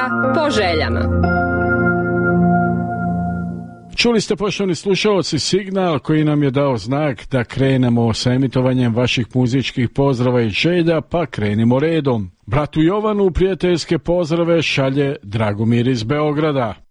po željama. Čuli ste, poštovani slušalci, signal koji nam je dao znak da krenemo sa emitovanjem vaših muzičkih pozdrava i želja, pa krenimo redom. Bratu Jovanu prijateljske pozdrave šalje Dragomir iz Beograda.